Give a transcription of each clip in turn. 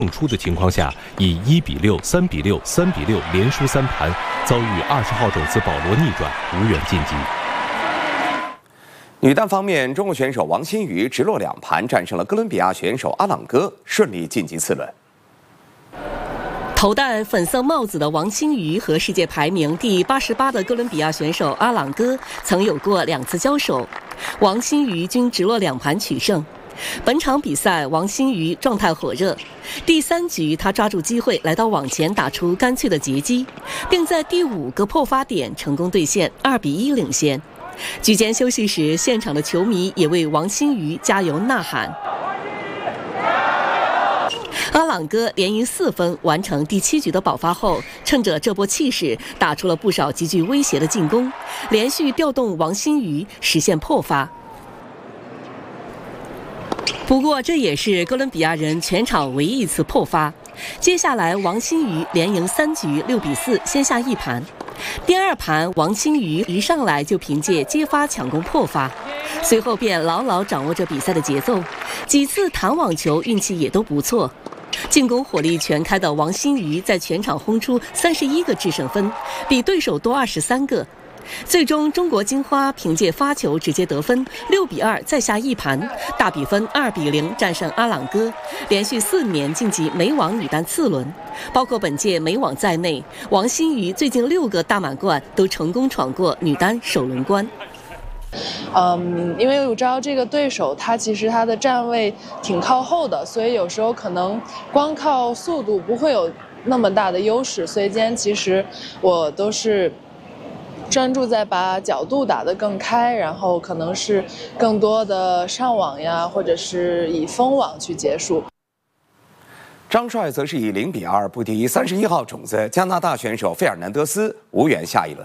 出的情况下，以1-6、3-6、3-6连输3盘，遭遇20号种子保罗逆转，无缘晋级。 女单方面，中国选手王欣瑜直落2盘战胜了哥伦比亚选手阿朗戈，顺利晋级次轮。 头戴粉色帽子的王欣瑜和世界排名第88的哥伦比亚选手阿朗戈曾有过2次交手，王欣瑜均直落2盘取胜。本场比赛，王欣瑜状态火热，第3局他抓住机会来到网前打出干脆的截击，并在第5个破发点成功兑现2-1领先。局间休息时，现场的球迷也为王欣瑜加油呐喊。阿朗戈连赢4分，完成第7局的爆发后，趁着这波气势，打出了不少极具威胁的进攻，连续调动王欣瑜实现破发。不过，这也是哥伦比亚人全场唯一一次破发。接下来，王欣瑜连赢3局6-4，先下1盘。第2盘，王欣瑜一上来就凭借接发抢攻破发，随后便牢牢掌握着比赛的节奏，几次弹网球运气也都不错。进攻火力全开的王欣瑜在全场轰出31个制胜分，比对手多23个。最终，中国金花凭借发球直接得分，6-2再下1盘，大比分2-0战胜阿朗戈，连续4年晋级美网女单次轮。包括本届美网在内，王欣瑜最近6个大满贯都成功闯过女单首轮关。 因为我知道这个对手他其实他的站位挺靠后的，所以有时候可能光靠速度不会有那么大的优势，所以今天其实我都是专注在把角度打得更开，然后可能是更多的上网呀，或者是以封网去结束。 张帅则是以0-2不敌31号种子加拿大选手费尔南德斯，无缘下一轮。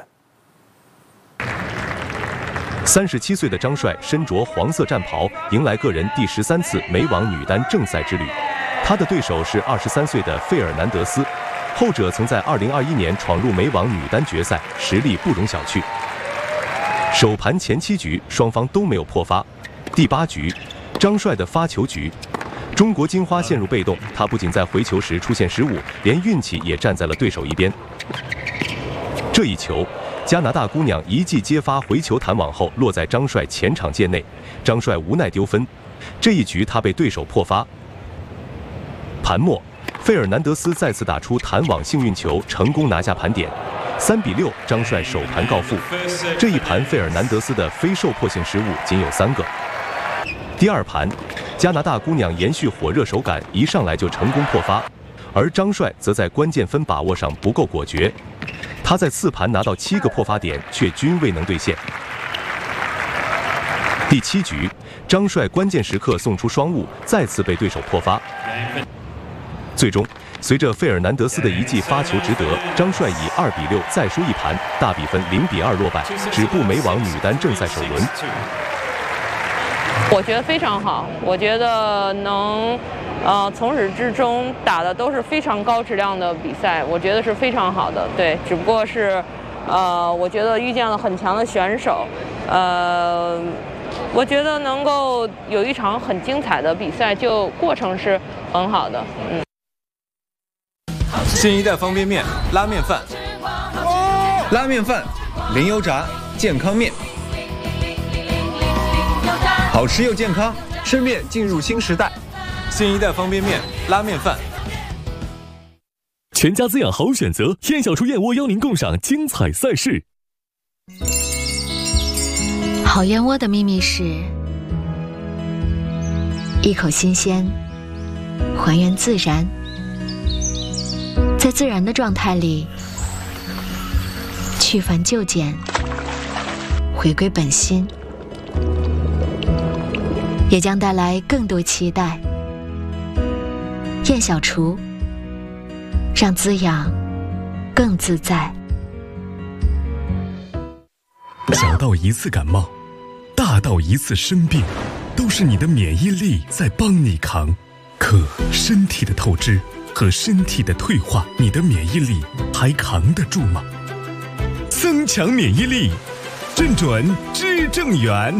37岁的张帅身着黄色战袍，迎来个人第13次美网女单正赛之旅。他的对手是23岁的费尔南德斯，后者曾在2021年闯入美网女单决赛，实力不容小觑。首盘前7局，双方都没有破发。第8局，张帅的发球局，中国金花陷入被动，他不仅在回球时出现失误，连运气也站在了对手一边。这一球，加拿大姑娘一记接发回球弹网后落在张帅前场界内，张帅无奈丢分。这一局他被对手破发。盘末，费尔南德斯再次打出弹网幸运球，成功拿下盘点。3-6，张帅首盘告负。这一盘费尔南德斯的非受迫性失误仅有3个。第2盘，加拿大姑娘延续火热手感，一上来就成功破发，而张帅则在关键分把握上不够果决。他在4盘拿到7个破发点，却均未能兑现。第7局，张帅关键时刻送出双误，再次被对手破发。最终，随着费尔南德斯的一记发球直得，张帅以2-6再输1盘，大比分0-2落败，止步美网女单正赛首轮。 我觉得非常好，我觉得能从始至终打的都是非常高质量的比赛，我觉得是非常好的。对，只不过是我觉得遇见了很强的选手，我觉得能够有一场很精彩的比赛，就过程是很好的。 新一代方便面拉面饭，拉面饭零油炸健康面，好吃又健康，吃面进入新时代。新一代方便面拉面饭， 全家滋养好选择，燕小厨燕窝邀您共赏精彩赛事。 好燕窝的秘密是一口新鲜，还原自然，在自然的状态里去繁就简，回归本心，也将带来更多期待。燕小厨，让滋养更自在。 小到一次感冒，大到一次生病，都是你的免疫力在帮你扛。可身体的透支和身体的退化，你的免疫力还扛得住吗？增强免疫力，正准知正元。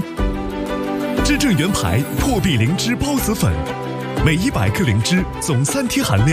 知正元牌破壁灵芝孢子粉，每100克灵芝总3天含量